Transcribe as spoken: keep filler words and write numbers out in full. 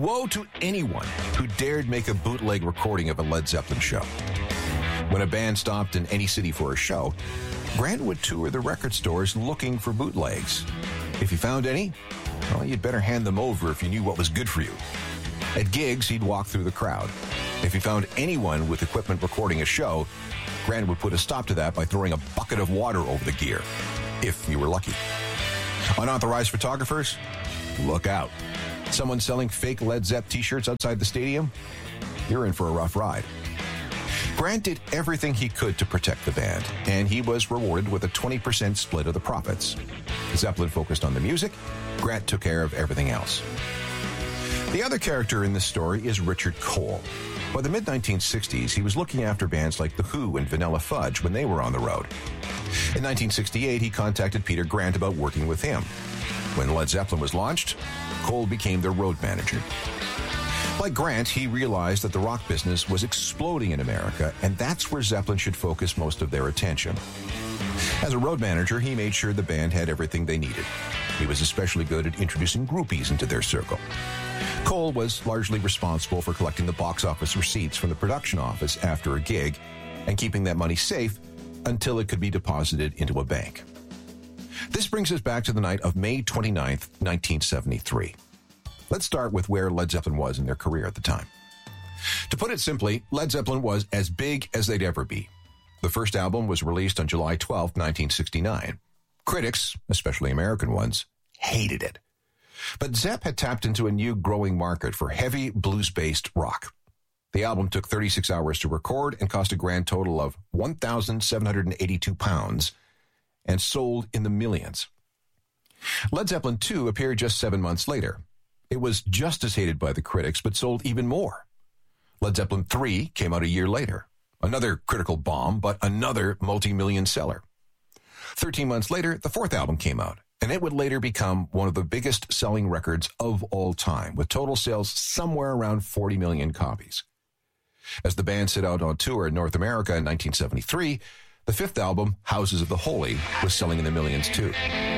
Woe to anyone who dared make a bootleg recording of a Led Zeppelin show. When a band stopped in any city for a show, Grant would tour the record stores looking for bootlegs. If you found any, well, you'd better hand them over if you knew what was good for you. At gigs, he'd walk through the crowd. If he found anyone with equipment recording a show, Grant would put a stop to that by throwing a bucket of water over the gear, if you were lucky. Unauthorized photographers? Look out. Someone selling fake Led Zepp t-shirts outside the stadium? You're in for a rough ride. Grant did everything he could to protect the band, and he was rewarded with a twenty percent split of the profits. Zeppelin focused on the music. Grant took care of everything else. The other character in this story is Richard Cole. By the mid nineteen sixties, he was looking after bands like The Who and Vanilla Fudge when they were on the road. In nineteen sixty-eight, he contacted Peter Grant about working with him. When Led Zeppelin was launched, Cole became their road manager. Like Grant, he realized that the rock business was exploding in America, and that's where Zeppelin should focus most of their attention. As a road manager, he made sure the band had everything they needed. He was especially good at introducing groupies into their circle. Cole was largely responsible for collecting the box office receipts from the production office after a gig and keeping that money safe until it could be deposited into a bank. This brings us back to the night of May twenty-ninth, nineteen seventy-three. Let's start with where Led Zeppelin was in their career at the time. To put it simply, Led Zeppelin was as big as they'd ever be. The first album was released on July twelfth, nineteen sixty-nine. Critics, especially American ones, hated it. But Zepp had tapped into a new growing market for heavy blues-based rock. The album took thirty-six hours to record and cost a grand total of one thousand seven hundred eighty-two pounds and sold in the millions. Led Zeppelin two appeared just seven months later. It was just as hated by the critics, but sold even more. Led Zeppelin three came out a year later. Another critical bomb, but another multi-million seller. Thirteen months later, the fourth album came out, and it would later become one of the biggest selling records of all time, with total sales somewhere around forty million copies. As the band set out on tour in North America in nineteen seventy-three, the fifth album, Houses of the Holy, was selling in the millions too.